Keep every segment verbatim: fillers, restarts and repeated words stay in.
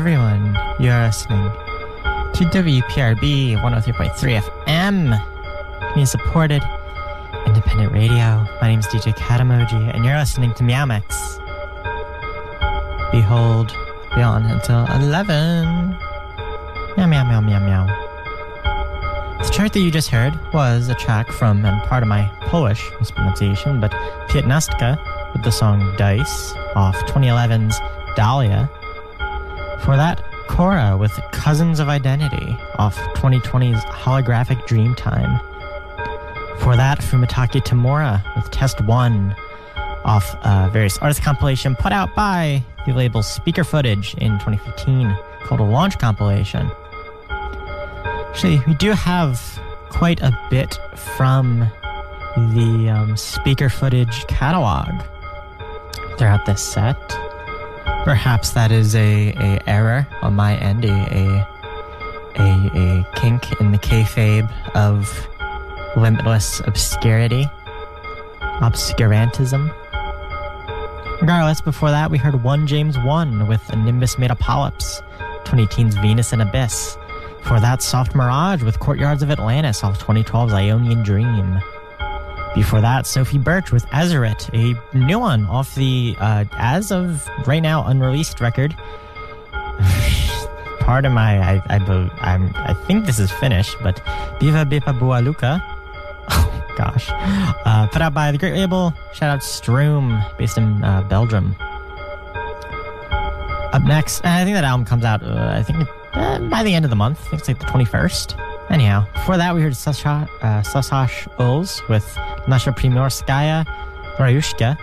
everyone. You're listening to W P R B one oh three point three F M, community supported independent radio. My name's D J Katamoji, and you're listening to Meow Mix. Behold, beyond until eleven. Meow, meow, meow, meow, meow. The track that you just heard was a track from, and part of my Polish mispronunciation, but Piętnastka with the song Dice off twenty eleven's Dahlia. For that, Cora with Cousins of Identity off twenty twenty's Holographic Dreamtime. For that, Fumitake Tamura with Test one off uh, various artist compilation put out by the label Speaker Footage in twenty fifteen called a Launch Compilation. Actually, we do have quite a bit from the um, Speaker Footage catalog throughout this set. Perhaps that is a, a error on my end, a, a, a, a kink in the kayfabe of limitless obscurity, obscurantism. Regardless, before that we heard One James One with A Nimbus Made of Polyps, twenty eighteen's Venus and Abyss. For that, Soft Mirage with Courtyards of Atlantis off twenty twelve's Ionian Dream. Before that, Sophie Birch with Azaret, a new one off the, uh, as of right now, unreleased record. Pardon my, I, I, I'm, I think this is finished, but Biva Bipa Bua Luka, oh gosh, uh, put out by the great label, shout out Stroom, based in uh, Belgium. Up next, I think that album comes out, uh, I think uh, by the end of the month, I think it's like the twenty-first. Anyhow, before that we heard Sasha, uh, Sasash Uls with Nasha Primorskaya Rayushka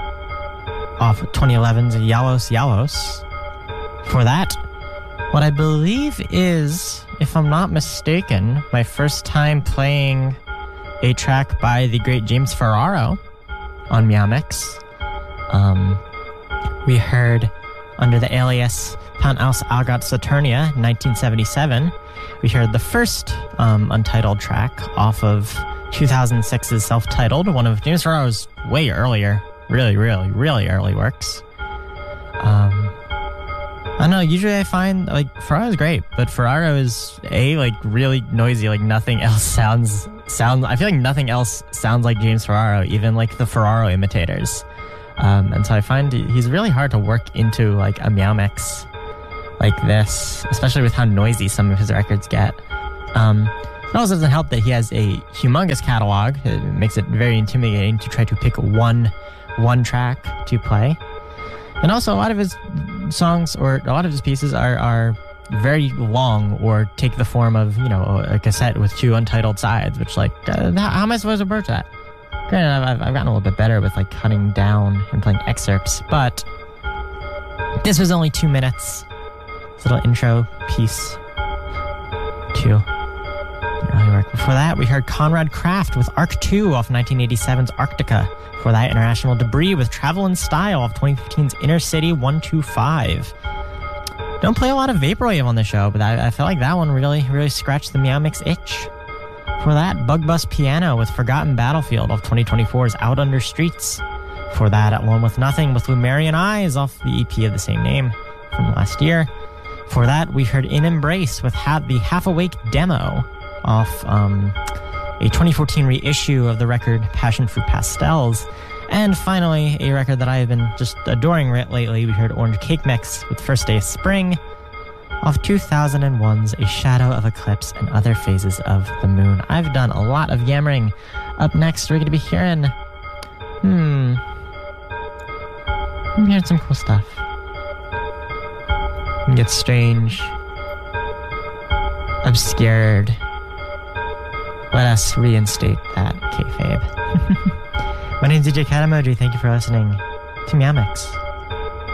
off twenty eleven's Yalos Yalos. For that, what I believe is, if I'm not mistaken, my first time playing a track by the great James Ferraro on Meow Mix. Um, we heard under the alias Pan aus Agat Saturnia, nineteen seventy-seven. We heard the first um, untitled track off of two thousand six's self-titled, one of James Ferraro's way earlier, really, really, really early works. Um, I don't know, usually I find, like, Ferraro's great, but Ferraro is, A, like, really noisy, like, nothing else sounds, sounds, I feel like nothing else sounds like James Ferraro, even, like, the Ferraro imitators. Um, and so I find he's really hard to work into, like, a Meow Mix like this, especially with how noisy some of his records get. Um, it also doesn't help that he has a humongous catalog. It makes it very intimidating to try to pick one one track to play. And also, a lot of his songs, or a lot of his pieces, are, are very long, or take the form of, you know, a cassette with two untitled sides, which, like, uh, how, how am I supposed to approach that? Granted, I've, I've gotten a little bit better with, like, cutting down and playing excerpts, but this was only two minutes. Little intro piece to early work. Before that, we heard Conrad Kraft with Arc two off nineteen eighty-seven's Arctica. For that, International Debris with Travel in Style off twenty fifteen's Inner City one two five. Don't play a lot of Vaporwave on the show, but I, I felt like that one really, really scratched the Meow Mix itch. For that, Bug Bus Piano with Forgotten Battlefield off twenty twenty-four's Out Under Streets. For that, At One With Nothing with Lumerian Eyes off the E P of the same name from last year. For that, we heard In Embrace with ha- the Half Awake demo off um, a twenty fourteen reissue of the record Passion Fruit Pastels. And finally, a record that I have been just adoring lately, we heard Orange Cake Mix with First Day of Spring off two thousand one's A Shadow of Eclipse and Other Phases of the Moon. I've done a lot of yammering. Up next, we're going to be hearing... Hmm... I'm hearing some cool stuff. It gets strange, obscured. Let us reinstate that kayfabe. My name's D J Katamoji. Thank you for listening to Meow Mix.